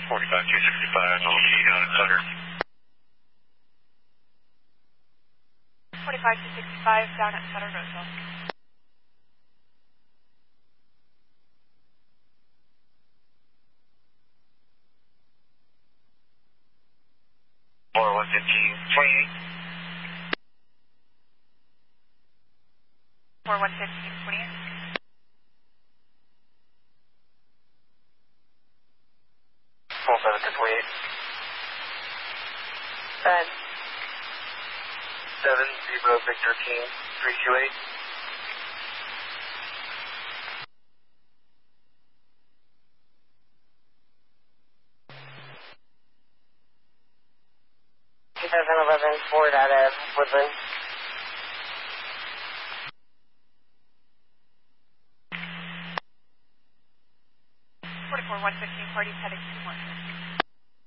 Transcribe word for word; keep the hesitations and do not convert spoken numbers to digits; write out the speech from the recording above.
forty-five two sixty-five, G down at Sutter. forty-five two sixty-five down at Sutter Roseville. four one fifteen twenty-eight. four one fifteen twenty-eight. four seven two twenty-eight. Good. seven zero Victor King three two eight. twenty eleven Ford out of Woodland. forty-four one fifteen parties heading to one.